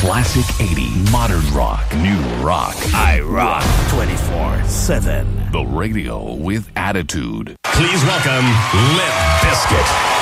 Classic 80, modern rock, new rock. I rock 24/7. The radio with attitude. Please welcome Limp Bizkit.